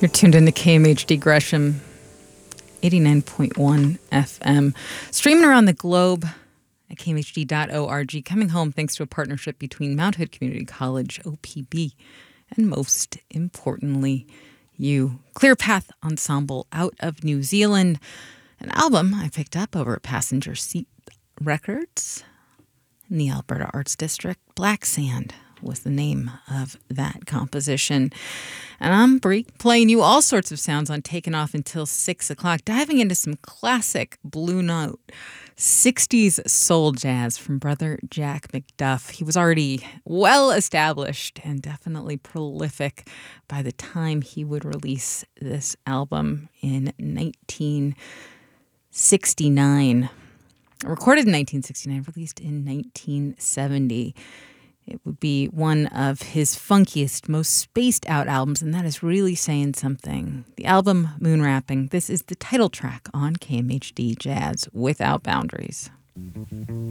You're tuned into KMHD Gresham, 89.1 FM. Streaming around the globe at kmhd.org. Coming home thanks to a partnership between Mount Hood Community College, OPB, and most importantly, you. Clear Path Ensemble out of New Zealand. An album I picked up over at Passenger Seat Records in the Alberta Arts District. Black Sand was the name of that composition. And I'm playing you all sorts of sounds on Taking Off until 6 o'clock, diving into some classic Blue Note 60s soul jazz from brother Jack McDuff. He was already well established and definitely prolific by the time he would release this album in 1969. Recorded in 1969, released in 1970. It would be one of his funkiest, most spaced-out albums, and that is really saying something. The album, Moonwrapping, this is the title track on KMHD Jazz Without Boundaries.